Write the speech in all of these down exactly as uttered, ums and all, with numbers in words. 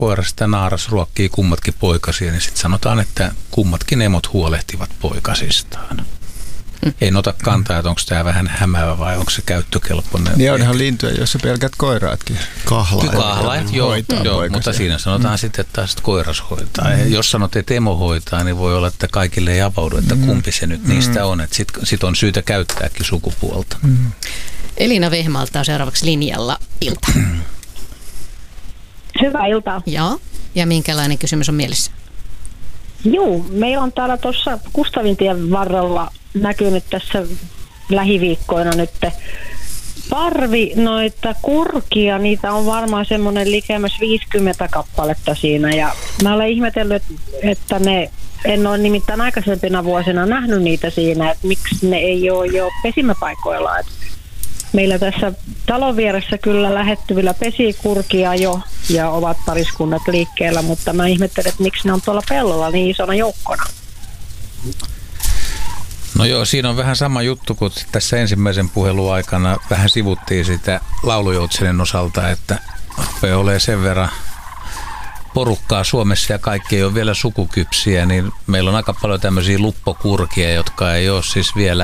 koiras ja naaras ruokkii kummatkin poikasia, niin sitten sanotaan, että kummatkin emot huolehtivat poikasistaan. Mm. Ei ota kantaa, että onko tämä vähän hämäävä vai onko se käyttökelpoinen. Niin onhan lintuja, joissa pelkät koiraatkin. Kahlaajat. Kahlaajat, joo, joo mutta siinä sanotaan mm. sitten, että taas koiras hoitaa. Mm. Ja jos sanot, että emo hoitaa, niin voi olla, että kaikille ei avaudu, että mm. kumpi se nyt mm. niistä on. Sitten sit on syytä käyttääkin sukupuolta. Mm. Elina Vehmaalta on seuraavaksi linjalla. Ilta. Hyvää iltaa. Joo. Ja minkälainen kysymys on mielessä? Joo, meillä on täällä tuossa Kustavintien varrella näkynyt tässä lähiviikkoina nyt parvi noita kurkia. Niitä on varmaan semmoinen likemmäs viisikymmentä kappaletta siinä. Ja mä olen ihmetellyt, että ne, en ole nimittäin aikaisempina vuosina nähnyt niitä siinä, että miksi ne ei ole jo pesimäpaikoilla. Et meillä tässä talon vieressä kyllä lähettyvillä pesii kurkia jo ja ovat pariskunnat liikkeellä, mutta mä ihmettelen, että miksi ne on tuolla pellolla niin isona joukkona. No joo, siinä on vähän sama juttu kuin tässä ensimmäisen puhelun aikana vähän sivuttiin sitä laulujoutsenen osalta, että rupeaa olemaan sen verran porukkaa Suomessa ja kaikki ei ole vielä sukukypsiä, niin meillä on aika paljon tämmöisiä luppokurkia, jotka ei ole siis vielä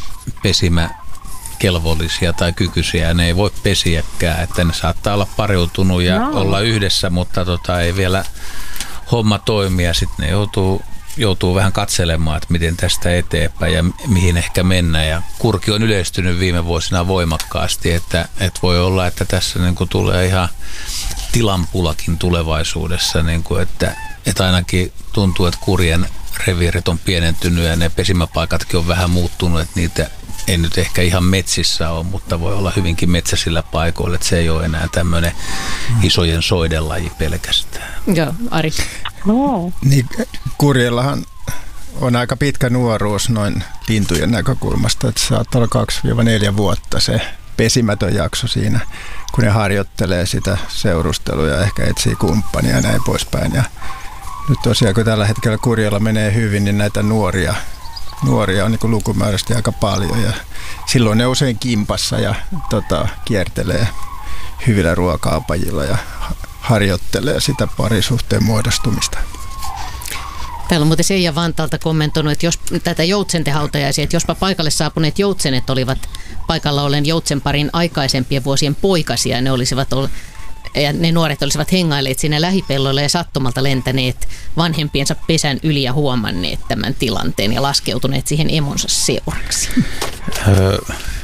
pesimäkelvollisia tai kykyisiä, ne ei voi pesiäkään, että ne saattaa olla pariutunut ja no. olla yhdessä, mutta tota, ei vielä homma toimia, sitten ne joutuu joutuu vähän katselemaan, että miten tästä eteenpäin ja mihin ehkä mennä. Ja kurki on yleistynyt viime vuosina voimakkaasti, että, että voi olla, että tässä niin kuin tulee ihan tilanpulakin tulevaisuudessa, niin kuin, että, että ainakin tuntuu, että kurjen reviirit on pienentynyt ja ne pesimäpaikatkin on vähän muuttunut, että niitä ei nyt ehkä ihan metsissä ole, mutta voi olla hyvinkin metsäisillä paikoilla, että se ei ole enää tämmöinen isojen soiden laji pelkästään. Joo, Ari. No. Niin, kurjellahan on aika pitkä nuoruus noin lintujen näkökulmasta, että saattaa olla kaksi neljä vuotta se pesimätön jakso siinä, kun ne harjoittelee sitä seurustelua ja ehkä etsii kumppania ja näin poispäin. Ja nyt tosiaan, kun tällä hetkellä kurjella menee hyvin, niin näitä nuoria, nuoria on niin kuin lukumääräisesti aika paljon ja silloin ne usein kimpassa ja tota, kiertelee hyvillä ruoka-apajilla ja harjoittelee sitä parisuhteen muodostumista. Täällä on muuten Seija Vantaalta kommentoinut, että jos tätä joutsenten hautajaisia, että jospa paikalle saapuneet joutsenet olivat paikalla ollen joutsenparin aikaisempien vuosien poikasia, ne olisivat olleet, ja ne nuoret olisivat hengailleet siinä lähipelloilla ja sattumalta lentäneet vanhempiensa pesän yli ja huomanneet tämän tilanteen ja laskeutuneet siihen emonsa seuraksi. Öö,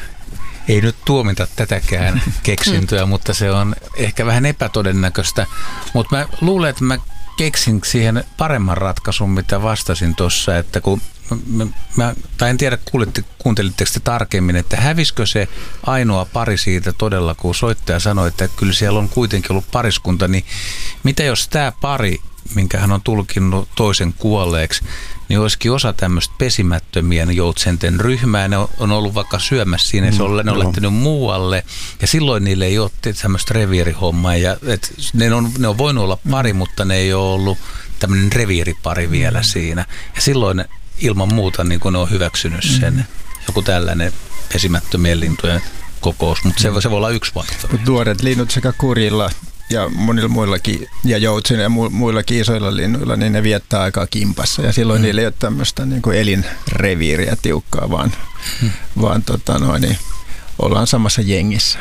ei nyt tuomita tätäkään keksintöä, mutta se on ehkä vähän epätodennäköistä. Mutta mä luulen, että mä keksin siihen paremman ratkaisun, mitä vastasin tuossa, että kun mä, mä, tai en tiedä, kuuntelitteko te tarkemmin, että hävisikö se ainoa pari siitä todella, kun soittaja sanoi, että kyllä siellä on kuitenkin ollut pariskunta, niin mitä jos tämä pari, minkä hän on tulkinnut toisen kuolleeksi, niin olisikin osa tämmöistä pesimättömien joutsenten ryhmää, ne on ollut vaikka syömässä siinä, mm, se on, ne on lähtenyt muualle, ja silloin niille ei ole tämmöistä reviirihommaa, ja et ne, on, ne on voinut olla pari, mm. mutta ne ei ole ollut tämmöinen reviiripari vielä mm. siinä, ja silloin ilman muuta niin kun ne on hyväksynyt sen, mm. joku tällainen pesimättömien lintujen kokous, mutta se, se voi olla yksi vaihtoehto. Nuoret linnut sekä kurjilla ja monilla muillakin, ja joutsen ja mu- muillakin isoilla linnuilla, niin ne viettää aikaa kimpassa. Ja silloin mm. niillä ei ole tämmöistä niin kuin elinreviiriä tiukkaa, vaan, mm. vaan tota noin, niin ollaan samassa jengissä.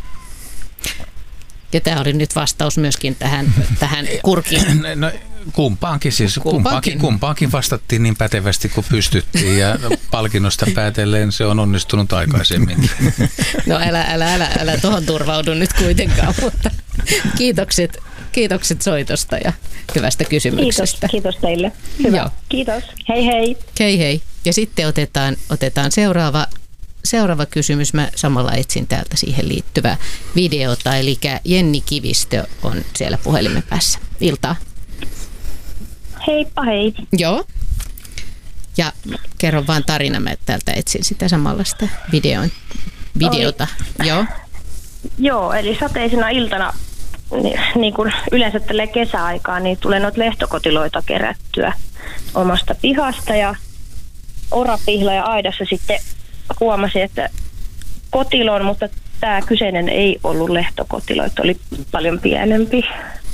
Ja tämä oli nyt vastaus myöskin tähän, tähän kurkiin. No, kumpaankin siis, kumpaankin. Kumpaankin, kumpaankin vastattiin niin pätevästi kuin pystyttiin, ja palkinnosta päätellen se on onnistunut aikaisemmin. No älä, älä, älä, älä tuohon turvaudu nyt kuitenkaan, mutta kiitokset, kiitokset soitosta ja hyvästä kysymyksestä. Kiitos, kiitos teille. Hyvä. Joo. Kiitos. Hei hei. Hei hei. Ja sitten otetaan, otetaan seuraava, seuraava kysymys. Mä samalla etsin täältä siihen liittyvää videota, eli Jenni Kivistö on siellä puhelimen päässä. Iltaa. Heippa hei. Joo. Ja kerro vaan tarina, mä täältä etsin sitä samanlaista videon, videota. Oli. Joo. Joo, eli sateisena iltana, niin, niin kuin yleensä tälle kesäaikaan, niin tulee noita lehtokotiloita kerättyä omasta pihasta ja orapihla ja aidassa sitten huomasin, että kotilo on, mutta tämä kyseinen ei ollut lehtokotilo, että oli paljon pienempi.